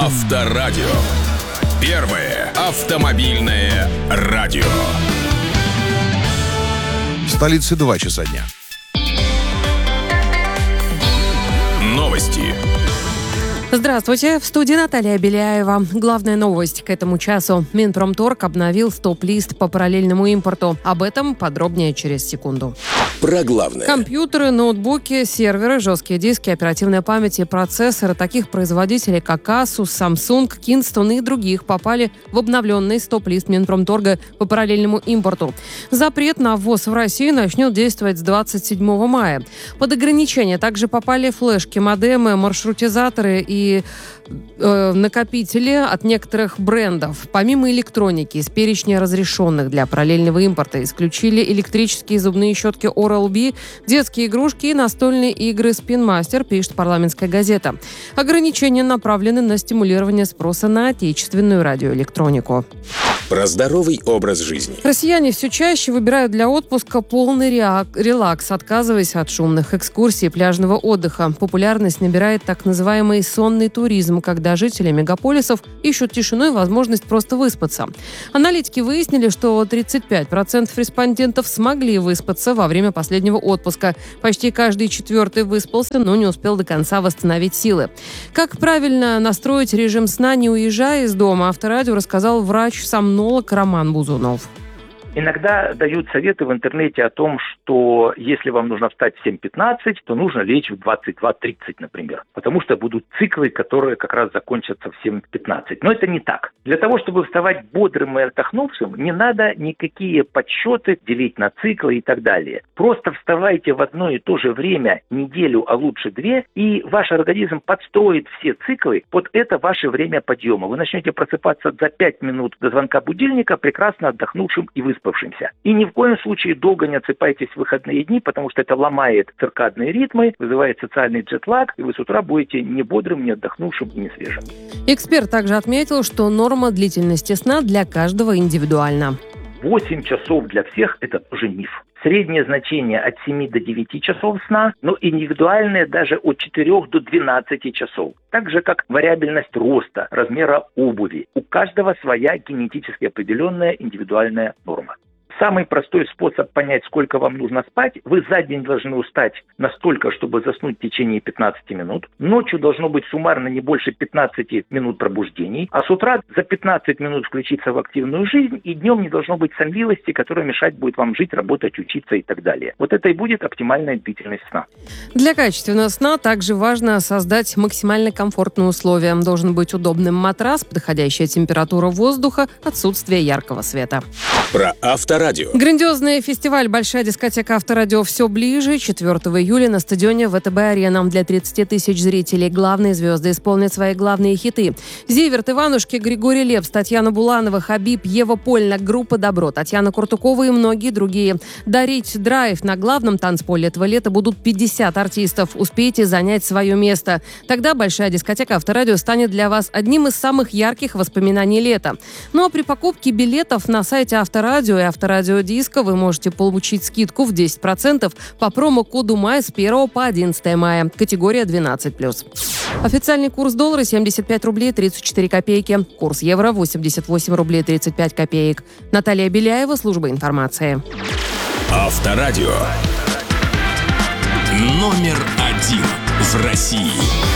Авторадио. Первое автомобильное радио. В столице 2 часа дня. Новости. Здравствуйте, в студии Наталья Беляева. Главная новость к этому часу. Минпромторг обновил стоп-лист по параллельному импорту. Об этом подробнее через секунду. Про главное. Компьютеры, ноутбуки, серверы, жесткие диски, оперативная память и процессоры таких производителей, как Asus, Samsung, Kingston и других попали в обновленный стоп-лист Минпромторга по параллельному импорту. Запрет на ввоз в Россию начнет действовать с 27 мая. Под ограничения также попали флешки, модемы, маршрутизаторы и накопители от некоторых брендов. Помимо электроники, из перечня разрешенных для параллельного импорта исключили электрические зубные щетки Oral-B, детские игрушки и настольные игры Spin Master, пишет «Парламентская газета». Ограничения направлены на стимулирование спроса на отечественную радиоэлектронику. Про здоровый образ жизни. Россияне все чаще выбирают для отпуска полный релакс, отказываясь от шумных экскурсий и пляжного отдыха. Популярность набирает так называемый сонный туризм, когда жители мегаполисов ищут тишину и возможность просто выспаться. Аналитики выяснили, что 35% респондентов смогли выспаться во время последнего отпуска. Почти каждый четвертый выспался, но не успел до конца восстановить силы. Как правильно настроить режим сна, не уезжая из дома, Авторадио рассказал врач-сомнолог Роман Бузунов. Иногда дают советы в интернете о том, что если вам нужно встать в 7:15, то нужно лечь в 22:30, например. Потому что будут циклы, которые как раз закончатся в 7:15. Но это не так. Для того, чтобы вставать бодрым и отдохнувшим, не надо никакие подсчеты делить на циклы и так далее. Просто вставайте в одно и то же время неделю, а лучше 2, и ваш организм подстроит все циклы под это ваше время подъема. Вы начнете просыпаться за 5 минут до звонка будильника, прекрасно отдохнувшим и выспавшимся. И ни в коем случае долго не отсыпайтесь в выходные дни, потому что это ломает циркадные ритмы, вызывает социальный джетлаг, и вы с утра будете не бодрым, не отдохнувшим и не свежим. Эксперт также отметил, что норма длительности сна для каждого индивидуальна. 8 часов для всех – это тоже миф. Среднее значение от 7 до 9 часов сна, но индивидуальное даже от 4 до 12 часов. Так же, как вариабельность роста, размера обуви. У каждого своя генетически определенная индивидуальная норма. Самый простой способ понять, сколько вам нужно спать, вы за день должны устать настолько, чтобы заснуть в течение 15 минут. Ночью должно быть суммарно не больше 15 минут пробуждений, а с утра за 15 минут включиться в активную жизнь, и днем не должно быть сонливости, которая мешать будет вам жить, работать, учиться и так далее. Вот это и будет оптимальная длительность сна. Для качественного сна также важно создать максимально комфортные условия. Должен быть удобным матрас, подходящая температура воздуха, отсутствие яркого света. Про Авторадио. Грандиозный фестиваль «Большая дискотека Авторадио» все ближе. 4 июля на стадионе ВТБ-арена. Для 30 тысяч зрителей главные звезды исполнят свои главные хиты. Зиверт, Иванушки, Григорий Лепс, Татьяна Буланова, Хабиб, Ева Польна, группа «Добро», Татьяна Куртукова и многие другие. Дарить драйв на главном танцполе этого лета будут 50 артистов. Успейте занять свое место. Тогда «Большая дискотека Авторадио» станет для вас одним из самых ярких воспоминаний лета. Ну а при покупке билетов на сайте Авторадио и Авторадио Диско вы можете получить скидку в 10% по промокоду МАЙ с 1 по 11 мая. Категория 12+. Официальный курс доллара 75 рублей 34 копейки. Курс евро 88 рублей 35 копеек. Наталья Беляева, служба информации. Авторадио. Номер 1 в России.